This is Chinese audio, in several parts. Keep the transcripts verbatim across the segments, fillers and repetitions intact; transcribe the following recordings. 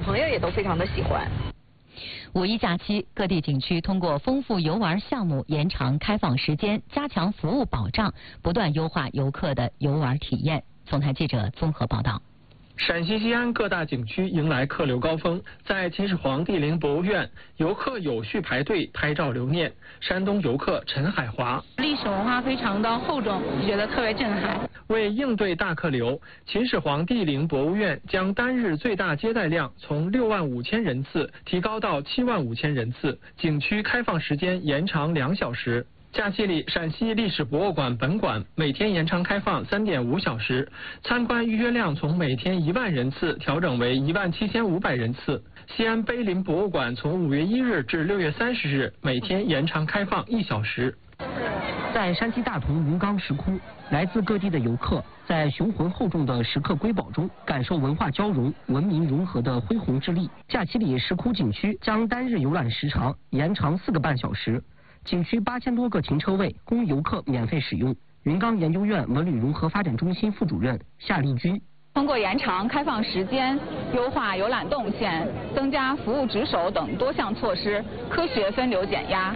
朋友也都非常的喜欢。 五一假期，各地景区通过丰富游玩项目、延长开放时间、加强服务保障，不断优化游客的游玩体验。总台记者综合报道。 陕西西安各大景区迎来客流高峰，在秦始皇帝陵博物院，游客有序排队拍照留念。山东游客陈海华： 历史文化非常的厚重，觉得特别震撼。 为应对大客流，秦始皇帝陵博物院将单日最大接待量从六万五千人次提高到七万五千人次，景区开放时间延长两小时。假期里，陕西历史博物馆本馆每天延长开放三点五小时，参观预约量从每天一万人次调整为一万七千五百人次。西安碑林博物馆从五月一日至六月三十日，每天延长开放一小时。 在山西大同云冈石窟，来自各地的游客在雄浑厚重的石刻瑰宝中，感受文化交融、文明融合的恢宏之力。假期里，石窟景区将单日游览时长延长四个半小时。景区八千多个停车位供游客免费使用。云冈研究院文旅融合发展中心副主任夏丽君： 通过延长开放时间、优化游览动线、增加服务值守等多项措施，科学分流减压。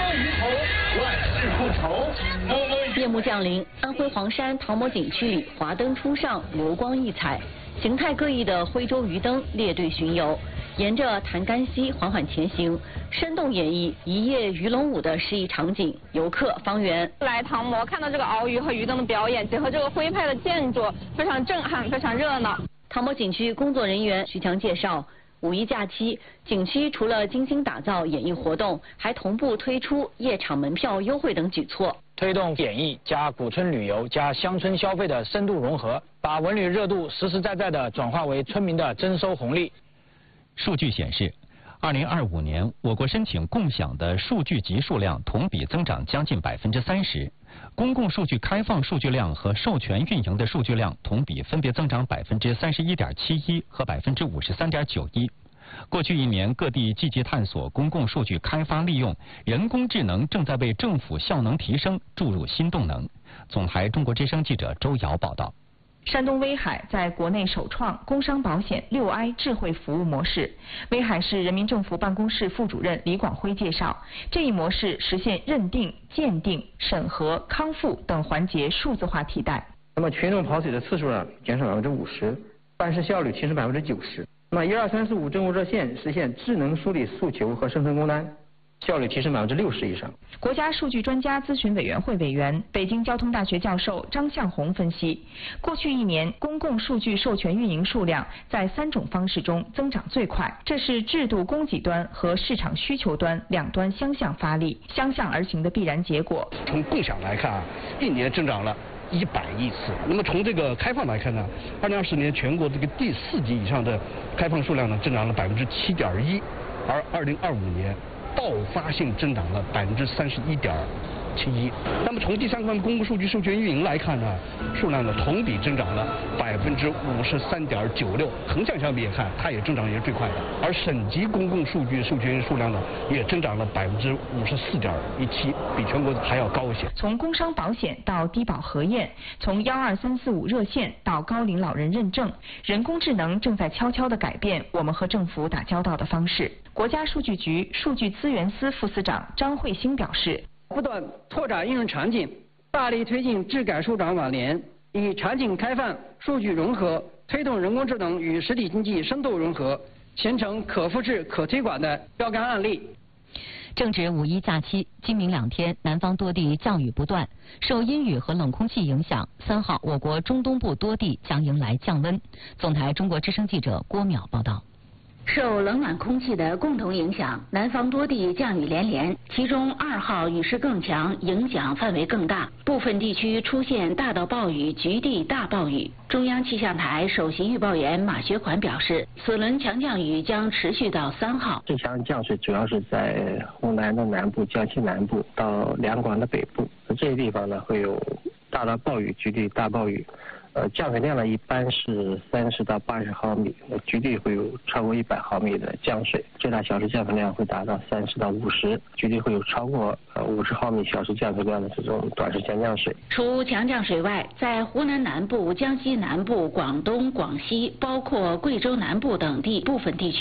夜幕降临，安徽黄山唐某景区里华灯初上，流光溢彩，形态各异的徽州鱼灯列队巡游。沿着潭干溪缓缓前行，生动演绎一夜鱼龙舞的诗意场景。游客方圆来唐模看到这个鳌鱼和鱼灯的表演，结合这个徽派的建筑，非常震撼，非常热闹。 唐某景区工作人员徐强介绍，五一假期，景区除了精心打造演艺活动，还同步推出夜场门票优惠等举措， 推动演艺加古村旅游加乡村消费的深度融合，把文旅热度实实在在的转化为村民的征收红利。 数据显示，二零二五年我国申请共享的数据集数量同比增长将近百分之三十，公共数据开放数据量和授权运营的数据量同比分别增长百分之三十一点七一和百分之五十三点九一。过去一年，各地积极探索公共数据开发利用，人工智能正在为政府效能提升注入新动能。总台中国之声记者周瑶报道。 山东威海在国内首创工商保险六 I 智慧服务模式。威海市人民政府办公室副主任李广辉介绍，这一模式实现认定、鉴定、审核、康复等环节数字化替代。 那么群众跑腿的次数呢，减少百分之五十，办事效率提升百分之九十。那么一二三四五政务热线实现智能梳理诉求和生成工单，效率提升百分之六十以上。 国家数据专家咨询委员会委员、北京交通大学教授张向红分析，过去一年公共数据授权运营数量在三种方式中增长最快，这是制度供给端和市场需求端两端相向发力、相向而行的必然结果。 从共享来看啊，一年增长了一百亿次。那么从这个开放来看呢，二零二四年全国这个第四级以上的开放数量呢，增长了百分之七点一，而二零二五年爆发性增长了百分之三十一点七一。那么从第三方公共数据授权运营来看呢，数量呢同比增长了百分之五十三点九六，横向相比也看，它也增长也是最快的。而省级公共数据授权数量呢，也增长了百分之五十四点一七，比全国还要高一些。 从工商保险到低保核验，从幺二三四五热线到高龄老人认证，人工智能正在悄悄地改变我们和政府打交道的方式。国家数据局数据资源司副司长张慧星表示， 不断拓展应用场景，大力推进智改数转网联，以场景开放、数据融合，推动人工智能与实体经济深度融合，形成可复制、可推广的标杆案例。 正值五一假期，今明两天，南方多地降雨不断。受阴雨和冷空气影响，三号我国中东部多地将迎来降温。总台中国之声记者郭淼报道。 受冷暖空气的共同影响，南方多地降雨连连，其中二号雨势更强，影响范围更大，部分地区出现大到暴雨、局地大暴雨。中央气象台首席预报员马学款表示，此轮强降雨将持续到三号。 这场降水主要是在湖南的南部、江西南部到两广的北部，这些地方呢会有大到暴雨、局地大暴雨。呃，降水量呢一般是三十到八十毫米，呃，局地会有超过一百毫米的降水，最大小时降水量会达到三十到五十，局地会有超过呃五十毫米小时降水量的这种短时间降水。 除强降水外，在湖南南部、江西南部、广东、广西，包括贵州南部等地部分地区。